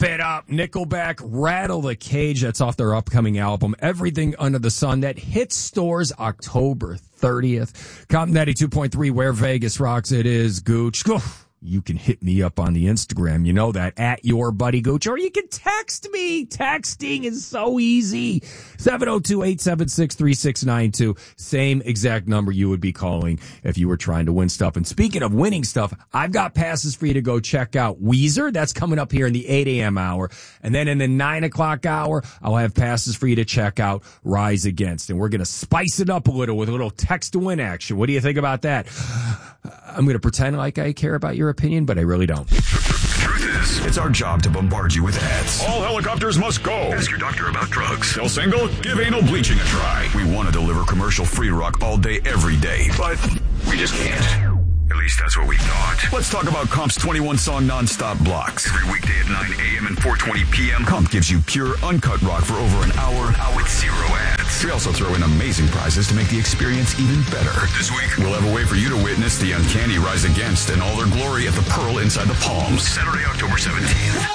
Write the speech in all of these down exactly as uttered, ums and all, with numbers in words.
it up. Nickelback, Rattle the Cage. That's off their upcoming album, Everything Under the Sun, that hits stores October thirtieth. Comp ninety-two point three, where Vegas rocks. It is Gooch. You can hit me up on the Instagram. You know that, at your buddy Gooch, or you can text me. Texting is so easy. seven oh two, eight seven six, three six nine two. Same exact number you would be calling if you were trying to win stuff. And speaking of winning stuff, I've got passes for you to go check out Weezer. That's coming up here in the eight a.m. hour. And then in the nine o'clock hour, I'll have passes for you to check out Rise Against. And we're going to spice it up a little with a little text to win action. What do you think about that? I'm going to pretend like I care about your opinion, but I really don't. Truth is, it's our job to bombard you with ads. All helicopters must go. Ask your doctor about drugs. Still single? Give anal bleaching a try. We want to deliver commercial-free rock all day, every day, but we just can't. At least that's what we thought. Let's talk about Comp's twenty-one song non-stop blocks. Every weekday at nine a.m. and four twenty p.m. Comp gives you pure, uncut rock for over an hour, now with zero ads. We also throw in amazing prizes to make the experience even better. This week, we'll have a way for you to witness the uncanny Rise Against in all their glory at the Pearl inside the Palms. Saturday, October seventeenth.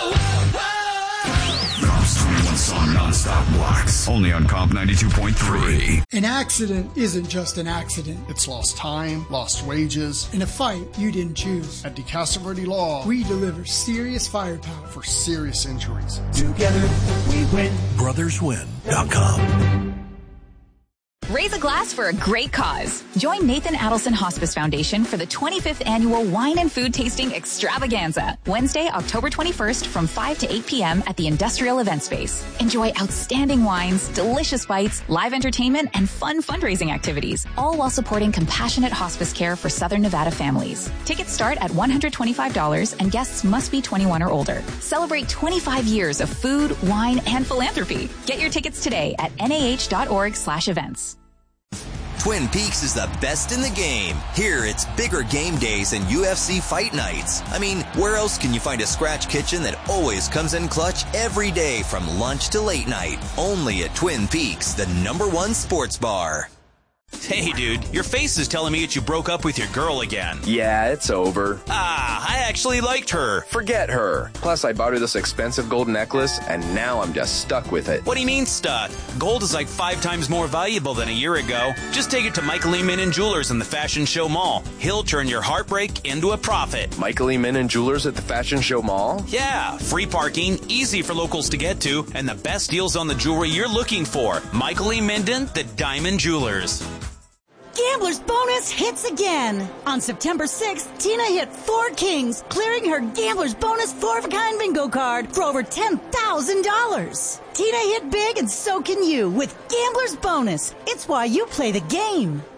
Comp's twenty-one song non-stop blocks. Only on Comp ninety-two point three. An accident isn't just an accident. It's lost time, lost wages. In a fight you didn't choose. At DeCastro Law, we deliver serious firepower for serious injuries. Together we win. brothers win dot com. Raise a glass for a great cause. Join Nathan Adelson Hospice Foundation for the twenty-fifth Annual Wine and Food Tasting Extravaganza, Wednesday, October twenty-first from five to eight p.m. at the Industrial Event Space. Enjoy outstanding wines, delicious bites, live entertainment, and fun fundraising activities, all while supporting compassionate hospice care for Southern Nevada families. Tickets start at one hundred twenty-five dollars and guests must be twenty-one or older. Celebrate twenty-five years of food, wine, and philanthropy. Get your tickets today at N A H dot org slash events. Twin Peaks is the best in the game. Here, it's bigger game days and U F C fight nights. I mean, where else can you find a scratch kitchen that always comes in clutch every day from lunch to late night? Only at Twin Peaks, the number one sports bar. Hey, dude, your face is telling me that you broke up with your girl again. Yeah, it's over. Ah, I actually liked her. Forget her. Plus, I bought her this expensive gold necklace, and now I'm just stuck with it. What do you mean stuck? Gold is like five times more valuable than a year ago. Just take it to Michael E. Minnan Jewelers in the Fashion Show Mall. He'll turn your heartbreak into a profit. Michael E. Minnan Jewelers at the Fashion Show Mall? Yeah, free parking, easy for locals to get to, and the best deals on the jewelry you're looking for. Michael E. Minnan, the Diamond Jewelers. Gambler's Bonus hits again. On September sixth, Tina hit four kings, clearing her Gambler's Bonus four-of-a-kind bingo card for over ten thousand dollars. Tina hit big, and so can you with Gambler's Bonus. It's why you play the game.